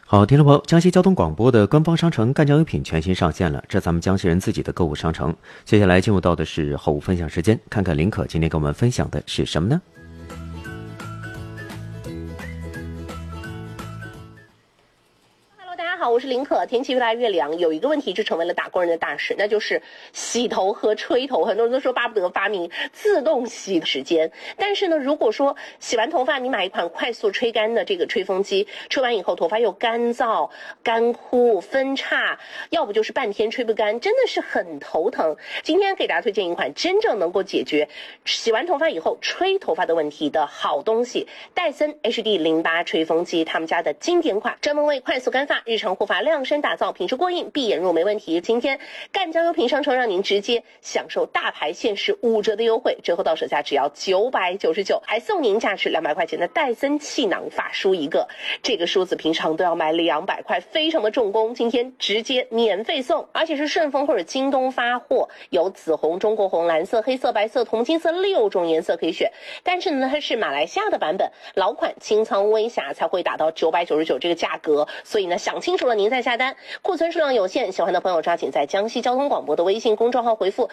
好，听众朋友，江西交通广播的官方商城赣江优品全新上线了，这咱们江西人自己的购物商城。接下来进入到的是后午分享时间，看看林可今天给我们分享的是什么呢？ 好，我是林可。天气越来越凉，有一个问题就成为了打工人的大事，那就是洗头和吹头。很多人都说巴不得发明自动洗时间，但是呢，如果说洗完头发，你买一款快速吹干的这个吹风机，吹完以后头发又干燥、干枯、分叉，要不就是半天吹不干，真的是很头疼。今天给大家推荐一款真正能够解决洗完头发以后吹头发的问题的好东西——戴森 HD08 吹风机，他们家的经典款，专门为快速干发、日常护发量身打造，品质过硬，闭眼入没问题。今天赣江优品商城让您直接享受大牌限时5折的优惠，折后到手价只要999，还送您价值200块钱的戴森气囊发梳一个。这个梳子平常都要卖200块，非常的重工，今天直接免费送，而且是顺丰或者京东发货，有紫红、中国红、蓝色、黑色、白色、铜金色6种颜色可以选。但是呢，它是马来西亚的版本，老款清仓微瑕才会达到999这个价格，所以呢，想清楚了您再下单。库存数量有限，喜欢的朋友抓紧在江西交通广播的微信公众号回复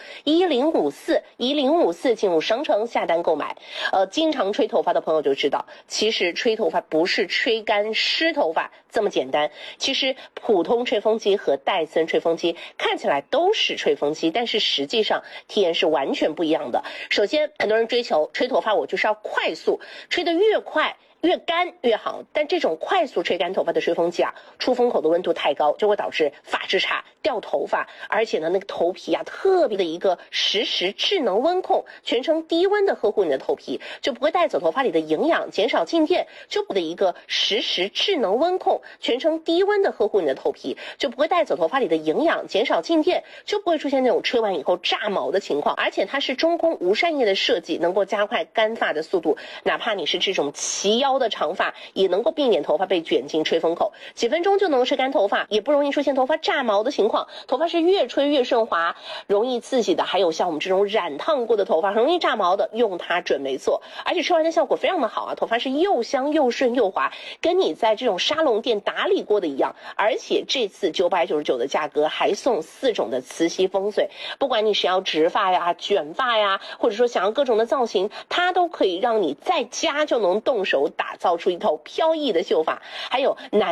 1054进入商城下单购买。经常吹头发的朋友就知道，其实吹头发不是吹干湿头发这么简单。其实普通吹风机和戴森吹风机看起来都是吹风机，但是实际上体验是完全不一样的。首先，很多人追求吹头发，我就是要快速，吹得越快越干越好，但这种快速吹干头发的吹风机啊，出风口的温度太高，就会导致发质差、掉头发，而且呢，那个头皮啊，特别的一个实时智能温控，全程低温的呵护你的头皮，就不会带走头发里的营养，减少静电，就不的一个实时智能温控，全程低温的呵护你的头皮，就不会带走头发里的营养，减少静电，就不会出现那种吹完以后炸毛的情况。而且它是中空无扇叶的设计，能够加快干发的速度，哪怕你是这种齐腰的长发，也能够避免头发被卷进吹风口，几分钟就能吹干头发，也不容易出现头发炸毛的情况。头发是越吹越顺滑，容易刺激的还有像我们这种染烫过的头发，很容易炸毛的，用它准没错。而且吹完的效果非常的好啊，头发是又香又顺又滑，跟你在这种沙龙店打理过的一样。而且这次999的价格还送4种的磁吸风水，不管你是要直发呀、卷发呀，或者说想要各种的造型，它都可以让你在家就能动手打造出一头飘逸的秀发。还有